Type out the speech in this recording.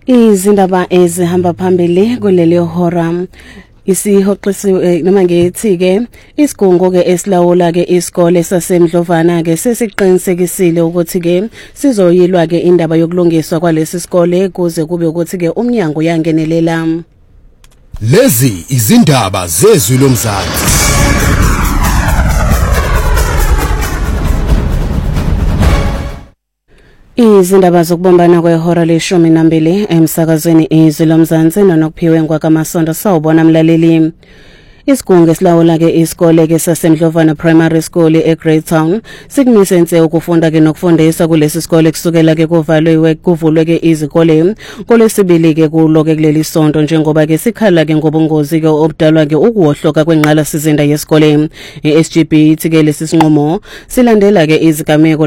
Izindaba ezihamba phambili kuleli hora isihoxisiwe noma ngithi ke isigungu ke esilawula ke isikole saseMdlovana ke sesiqinisekisile ukuthi ke sizoyilwa ke indaba yokulungiswa kwalesi sikole kuze kube ukuthi ke umnyango yangenelela. Lezi izindaba zezwi lomzansi. Izindaba zokubombana kwehora le-12 emsakazweni izwi lomzansi nonokuphiwe ngwakamasonto sawubona mlaleli. Isigungu esilawula ke isikole ke saseMdlovana Primary School eGreytown sikumisenze ukufunda ke nokufundisa kulesi sikole kusukela ke kuvulwe ke izikole kolesibili ke kulo ke kuleli sonto njengoba ke sikhala ke ngobungozi ke obudalwa ke ukuwohloka kwenqala sizinda yesikole. iSGB ke lesi sinqumo silandela ke izigameko